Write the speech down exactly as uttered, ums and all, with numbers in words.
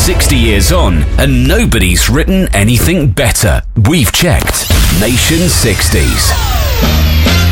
sixty years on, and nobody's written anything better. We've checked. Nation sixties.